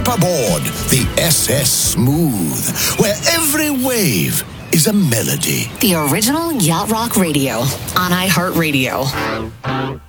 Step aboard the SS Smooth, where every wave is a melody. The original Yacht Rock Radio on iHeartRadio.